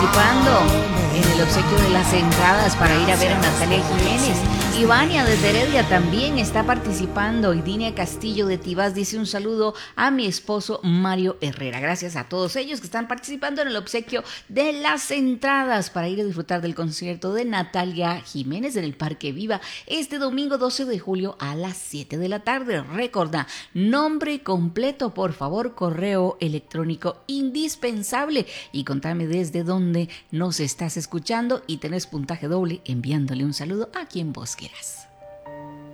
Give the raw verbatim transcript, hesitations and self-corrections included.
participando en el obsequio de las entradas para ir a ver a Natalia Jiménez. Ivania desde Heredia también está participando. Y Dinia Castillo de Tibás dice un saludo a mi esposo Mario Herrera. Gracias a todos ellos que están participando en el obsequio de las entradas para ir a disfrutar del concierto de Natalia Jiménez en el Parque Viva este domingo doce de julio a las siete de la tarde. Recuerda, nombre completo, por favor, correo electrónico indispensable y contame desde dónde nos estás escuchando y tenés puntaje doble enviándole un saludo a quien vos quieras.